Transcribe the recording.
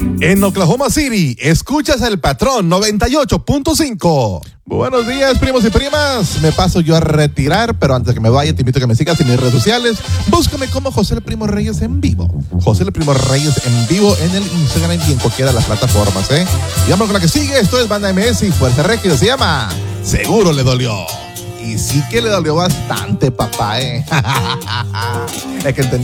En Oklahoma City, escuchas El Patrón 98.5. Buenos días, primos y primas. Me paso yo a retirar, pero antes de que me vaya, te invito a que me sigas en mis redes sociales. Búscame como José el Primo Reyes en vivo. José el Primo Reyes en vivo en el Instagram y en cualquiera de las plataformas, Y vamos con la que sigue. Esto es Banda MS y Fuerza Régida. Se llama Seguro le dolió. Y sí que le dolió bastante, papá, Es que entendí